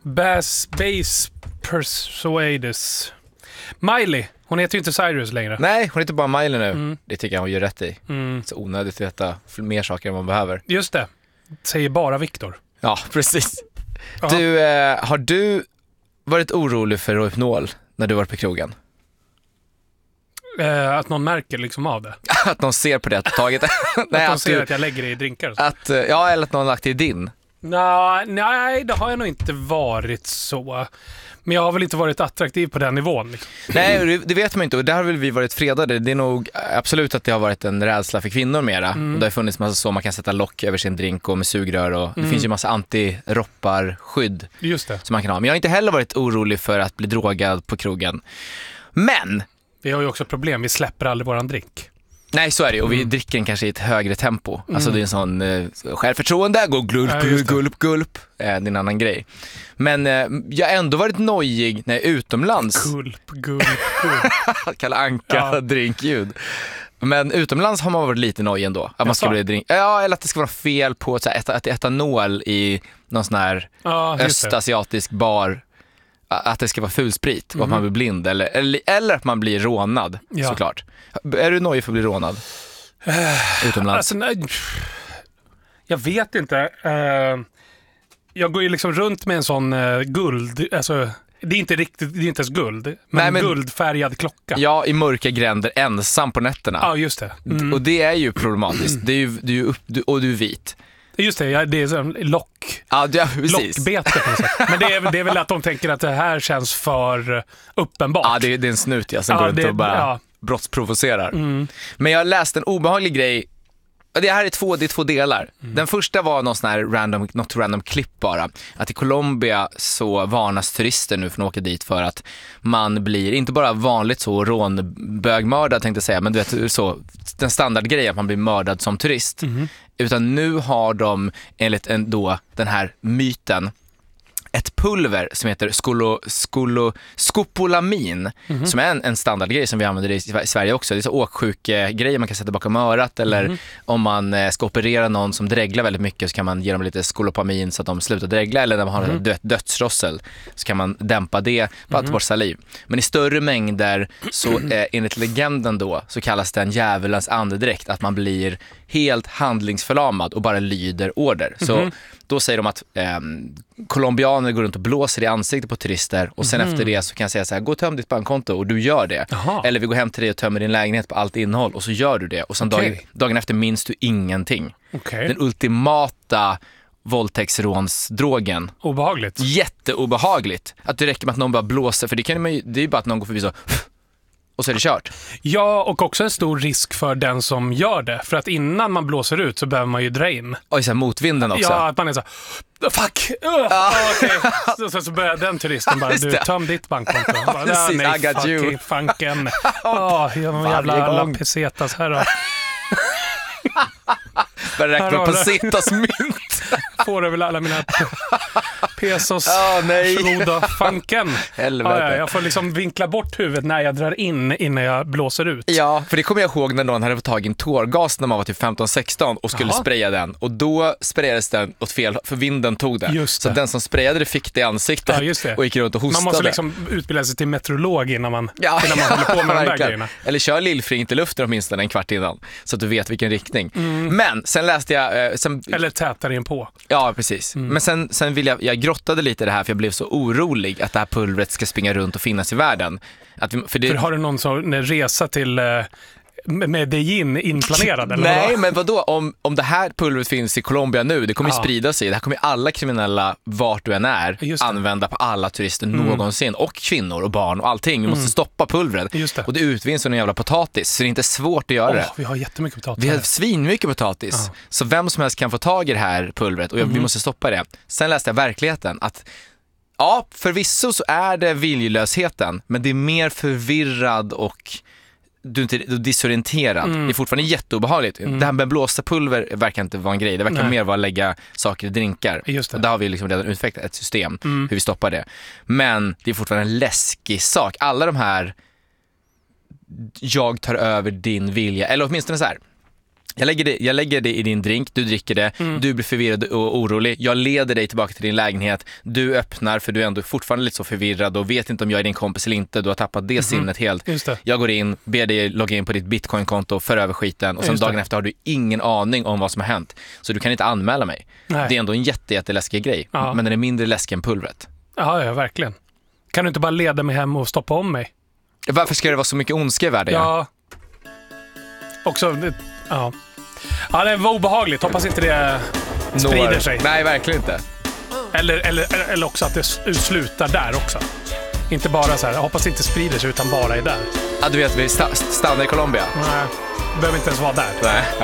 Base Persuaders. Miley, hon heter ju inte Cyrus längre. Nej, hon heter bara Miley nu. Det tycker jag hon gör rätt i. Så onödigt att veta mer saker än man behöver. Just det, säger bara Viktor. Ja, precis. Du, har du varit orolig för Rohypnol när du varit på krogen? Att någon märker liksom av det. Att någon ser på det att taget. Nej, att de ser att jag lägger det i drinkar. Och så. Att, ja, eller att någon lagt det i din. Nej, det har jag nog inte varit så. Men jag har väl inte varit attraktiv på den nivån. Liksom. Nej, det vet man inte. Och där har väl vi varit fredade. Det är nog absolut att det har varit en rädsla för kvinnor mera. Och det har funnits massa så man kan sätta lock över sin drink och med sugrör. Och det finns ju massa anti-roppar-skydd Just det. som man kan ha. Men jag har inte heller varit orolig för att bli drogad på krogen. Men vi har ju också problem. Vi släpper aldrig våran drink. nej, så är det. Och vi dricker den kanske i ett högre tempo. Alltså det är en sån självförtroende, gå gulp. Det är en annan grej. Men jag har ändå varit nojig när jag är utomlands. Gulp. Kalla Anka drinkljud. Men utomlands har man varit lite nojig ändå. Att man ska bli drink. Ja, eller att det ska vara fel på att etanol i någon sån här östasiatisk bar. Att det ska vara fulsprit och att man blir blind eller att man blir rånad, såklart. Är du nöjd för att bli rånad utomlands? Alltså, nej, jag vet inte. Jag går ju liksom runt med en sån guld, alltså det är inte ens guld, men guldfärgad klocka. Ja, i mörka gränder ensam på nätterna. Ja, just det. Och det är ju problematiskt. Och du är vit. Just det, det är så lockbete på något sätt. Men det är väl att de tänker att det här känns för uppenbart. Ja, det är en snut som går runt och bara brottsprovocerar. Men jag läste en obehaglig grej. Det här är två delar. Den första var någon sån här random klipp bara. Att i Colombia så varnas turister nu för att åka dit för att man blir inte bara vanligt så rånbögmördad tänkte jag säga, men du vet så den standardgrejen att man blir mördad som turist. Utan nu har de enligt den här myten ett pulver som heter skopolamin som är en standardgrej som vi använder i Sverige också. Det är så åksjuke-grejer man kan sätta bakom örat eller om man ska operera någon som dreglar väldigt mycket så kan man ge dem lite skolopamin så att de slutar dregla eller när man har dödsrossel så kan man dämpa det på att bort saliv. Men i större mängder så enligt legenden då så kallas det en djävulens andedräkt att man blir helt handlingsförlamad och bara lyder order. Så då säger de att colombianer går runt och blåser i ansiktet på turister och sen efter det så kan jag säga så här, gå och töm ditt bankkonto och du gör det. Eller vi går hem till dig och tömmer din lägenhet på allt innehåll och så gör du det. Och sen dagen efter minns du ingenting. Den ultimata våldtäktsrånsdrogen. Obehagligt. Jätteobehagligt. Att det räcker med att någon bara blåser, för det är ju bara att någon går förbi så och så är det kört. Ja, och också en stor risk för den som gör det. För att innan man blåser ut så behöver man ju dra in. Och så här motvinden också. Ja, att man är så fuck! Okay. Så börjar den turisten bara, du töm ditt bankkonto. Nej, fucking funken. Jävla alla pesetas här då. Börjar räkna på pesetas mynt. Får väl alla mina pesos. Nej. Varsågoda, funken. Helvete. Jag får liksom vinkla bort huvudet när jag drar in innan jag blåser ut. Ja, för det kommer jag ihåg när någon hade fått tag i en tårgas när man var typ 15-16 och skulle spraya den. Och då sprayades den åt fel, för vinden tog det. Så den som sprayade det fick det i ansiktet och gick runt och hostade. Man måste liksom utbilda sig till meteorolog innan man håller på med de där grejerna. Eller kör lillfring till luften åtminstone en kvart innan så att du vet vilken riktning. Men sen läste jag... Eller tätare in på. Ja, precis. Men sen vill jag grottade lite det här för jag blev så orolig att det här pulvret ska springa runt och finnas i världen. För har du någon sån resa till Medellin inplanerad? Eller nej, men vadå? Om det här pulvret finns i Colombia nu, det kommer ju sprida sig. Det här kommer ju alla kriminella, vart du än är, använda på alla turister någonsin. Och kvinnor och barn och allting. Vi måste stoppa pulvret. Och det utvinns som en jävla potatis. Så det är inte svårt att göra det. Vi har jättemycket potatis. Vi har svinmycket potatis. Så vem som helst kan få tag i det här pulvret. Och vi måste stoppa det. Sen läste jag verkligheten att ja, förvisso så är det viljelösheten. Men det är mer förvirrad och du är inte disorienterad. Det är fortfarande jätteobehagligt. Det här med blåsa pulver verkar inte vara en grej. Det verkar mer vara att lägga saker i drinkar. Och där har vi liksom redan utvecklat ett system hur vi stoppar det. Men det är fortfarande en läskig sak. Alla de här jag tar över din vilja, eller åtminstone så här. Jag lägger det i din drink, du dricker det, du blir förvirrad och orolig. Jag leder dig tillbaka till din lägenhet, du öppnar för du är ändå fortfarande lite så förvirrad och vet inte om jag är din kompis eller inte. Du har tappat det sinnet helt. Jag går in, ber dig logga in på ditt bitcoin-konto, för över skiten och sen dagen efter har du ingen aning om vad som har hänt. Så du kan inte anmäla mig. Nej. Det är ändå en jätteläskig grej, men den är mindre läskig än pulvret. Ja, verkligen. Kan du inte bara leda mig hem och stoppa om mig? Varför ska det vara så mycket ondska i världen? Ja. Också, ja, det var obehagligt. Hoppas inte det sprider sig. Nej, verkligen inte. Eller också att det slutar där också. Inte bara så här, hoppas inte sprider sig utan bara är där. Ja, du vet, vi stannar i Colombia. Nej, behöver inte ens vara där. Nej.